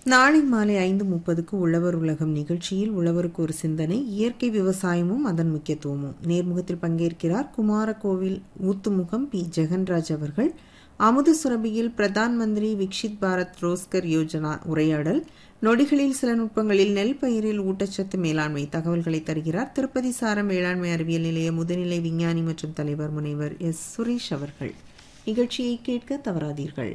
நாளை மாலை 5:30க்கு உழவர் உலகம் நிகழ்ச்சியில் உழவருக்கு ஒரு சிந்தனை, இயற்கை விவசாயமும் அதன் முக்கியத்துவமும். நேர்முகத்தில் பங்கேற்கிறார் குமாரகோவில் ஊத்துமுகம் பி ஜெகன்ராஜ் அவர்கள். அமுது சுரபியில் பிரதான் மந்திரி விக்ஷித் பாரத் ரோஸ்கர் யோஜனா உரையாடல். நொடிகளில் சில நுட்பங்களில் நெல் பயிரில் ஊட்டச்சத்து மேலாண்மை தகவல்களை தருகிறார் திருப்பதி சாரம் வேளாண்மை அறிவியல் நிலைய முதுநிலை விஞ்ஞானி மற்றும் தலைவர் முனைவர் எஸ் சுரேஷ் அவர்கள். நிகழ்ச்சியை கேட்க தவறாதீர்கள்.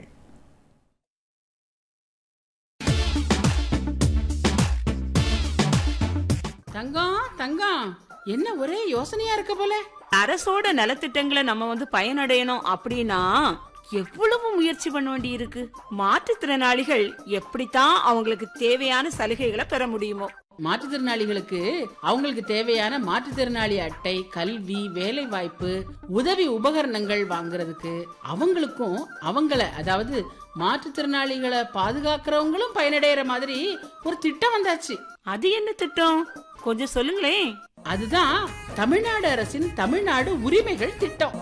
தங்கம் தங்கம், என்ன ஒரே யோசனையா இருக்க போல? அரசோட நலத்திட்டங்களை நம்ம பயனடையணும் அப்படின்னா எவ்வளவு முயற்சி பண்ண வேண்டி இருக்கு. மாற்றுத்திறனாளிகள் எப்படித்தான் அவங்களுக்கு தேவையான சலுகைகளை பெற முடியுமோ. மாற்றுத்திறனாளிகளுக்கு அவங்களுக்கு தேவையான மாற்றுத்திறனாளி அட்டை, கல்வி, வேலை வாய்ப்பு, உதவி உபகரணங்கள் வாங்குறதுக்கு அவங்களுக்கும் அதாவது மாற்றுத்திறனாளிகளை பாதுகாக்கிறவங்களும் பயனடைகிற மாதிரி ஒரு திட்டம் வந்தாச்சு. அது என்ன திட்டம், கொஞ்சம் சொல்லுங்களேன். அதுதான் தமிழ்நாடு அரசின் தமிழ்நாடு உரிமைகள் திட்டம்.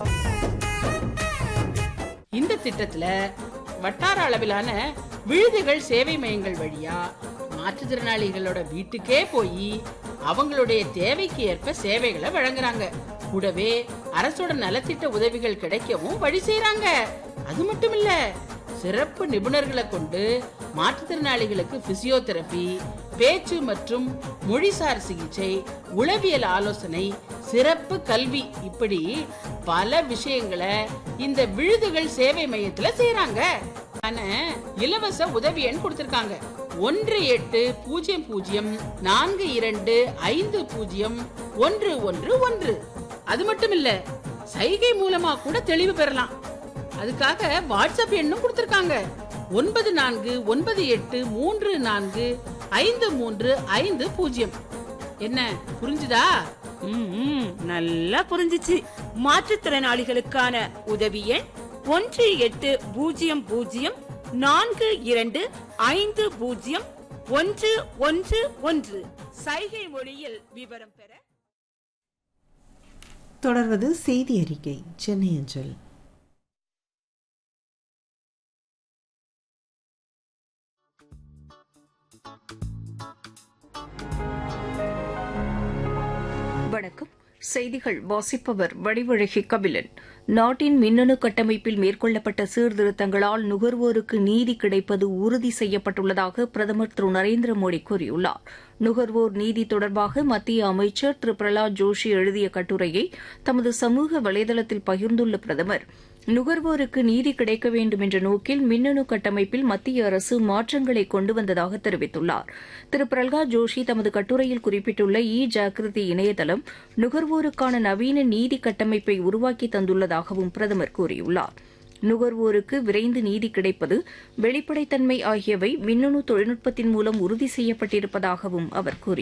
இந்த திட்டத்துல வட்டார அளவிலான விடுதிகள் சேவை மையங்கள் வழியா மாற்றுத்திறனாளிகளோட வீட்டுக்கே போய் அவங்களுடைய தேவைக்கு ஏற்ப சேவைகளை வழங்குறாங்க. கூடவே அரசோட நலத்திட்ட உதவிகள் கிடைக்கவும் வழி செய்யறாங்க. அது மட்டும் இல்ல, சிறப்பு நிபுணர்களை கொண்டு மாற்றுத்திறனாளிகளுக்கு பிசியோதெரபி, பேச்சு மற்றும் மொழிசார் சிகிச்சை, உளவியல் ஆலோசனை, சிறப்பு கல்வி, இப்படி பல விஷயங்களை இந்த விடுதிகள் சேவை மையத்துல செய்யறாங்க. இலவச உதவி எண் கொடுத்திருக்காங்க. 184042501111. அது மட்டும் இல்ல, சைகை மூலமா கூட தெளிவு பெறலாம். அதுக்காக வாட்ஸ்அப் எண்ணும் கொடுத்திருக்காங்க. 9438345350. என்ன புரிஞ்சுதா? நல்லா புரிஞ்சிச்சு. மாற்றுத்திறனாளிகளுக்கான உதவி எண் 180042501111. சைகை மொழியில் விவரம் பெற. தொடர்வது செய்தி அறிக்கை, சென்னை அஞ்சல். வணக்கம். செய்திகள் வாசிப்பவர் வடிவழகி கபிலன். நாட்டின் மின்னணு கட்டமைப்பில் மேற்கொள்ளப்பட்ட சீர்திருத்தங்களால் நுகர்வோருக்கு நீதி கிடைப்பது உறுதி செய்யப்பட்டுள்ளதாக பிரதமர் திரு நரேந்திர மோடி கூறியுள்ளார். நுகர்வோர் நீதி தொடர்பாக மத்திய அமைச்சர் திரு பிரஹலாத் ஜோஷி எழுதிய கட்டுரையை தமது சமூக வலைதளத்தில் பகிர்ந்துள்ள பிரதமர், நுகர்வோருக்கு நீதி கிடைக்க வேண்டும் என்ற நோக்கில் மின்னணு கட்டமைப்பில் மத்திய அரசு மாற்றங்களை கொண்டு வந்ததாக தெரிவித்துள்ளார். திரு பிரஹலாத் ஜோஷி தமது கட்டுரையில் குறிப்பிட்டுள்ள ஜாகிருதி இணையதளம் நுகர்வோருக்கான நவீன நீதி கட்டமைப்பை உருவாக்கி தந்துள்ளதாகவும் பிரதமர் கூறியுள்ளார். நுகர்வோருக்கு விரைந்து நீதி கிடைப்பது, வெளிப்படைத்தன்மை ஆகியவை மின்னணு தொழில்நுட்பத்தின் மூலம் உறுதி செய்யப்பட்டிருப்பதாகவும் அவர் கூறியுள்ளார்.